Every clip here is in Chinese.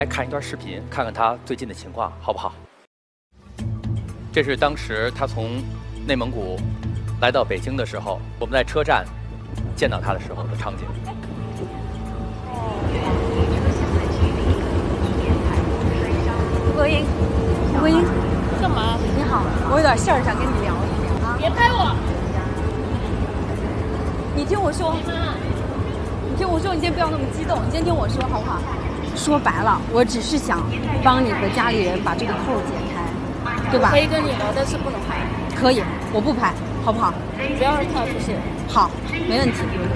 来看一段视频，看看他最近的情况，好不好？这是当时他从内蒙古来到北京的时候，我们在车站见到他的时候的场景。 吴国英，吴国英， 干嘛？ 你好，我有点事儿想跟你聊一下啊。 别拍我！ 你听我说，你听我说，你先不要那么激动，你先听我说好不好？说白了，我只是想帮你和家里人把这个扣解开，对吧？ 可以跟你聊，但是不能拍。 可以，我不拍，好不好？ 不要让他出现。 好，没问题。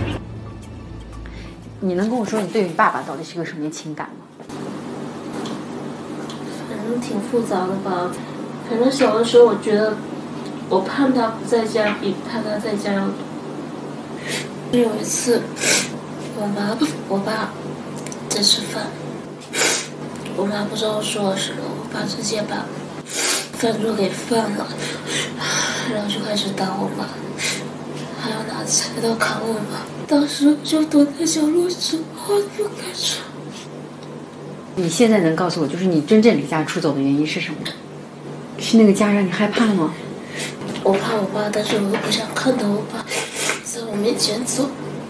你能跟我说你对你爸爸到底是个什么情感吗？ 反正挺复杂的吧。反正小的时候，我觉得我盼他不在家比盼他在家要多。有一次，我爸在吃饭，我妈不知道说了什么，我爸直接把饭桌给翻了，然后就开始打我妈，还要拿菜刀砍我妈。当时我就躲在角落，什么话都不敢说。 你现在能告诉我，就是你真正离家出走的原因是什么？是那个家让你害怕吗？ 我怕我爸，但是我又不想看到我爸在我面前走。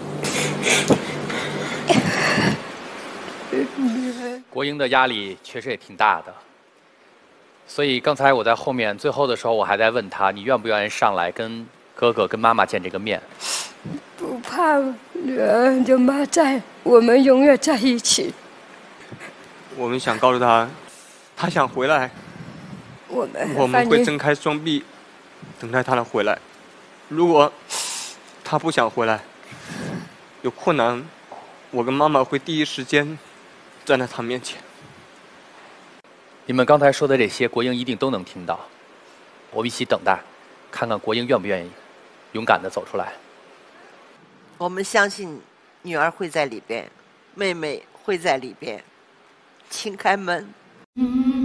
国英的压力确实也挺大的，所以刚才我在后面最后的时候，我还在问他，你愿不愿意上来跟哥哥、跟妈妈见这个面？ 不怕，女儿有妈在，我们永远在一起。 我们想告诉他，他想回来，我们会睁开双臂，等待他的回来。如果他不想回来，有困难，我跟妈妈会第一时间站在他面前。 你们刚才说的这些，国英一定都能听到。我们一起等待，看看国英愿不愿意勇敢地走出来。 我们相信女儿会在里边，妹妹会在里边，请开门。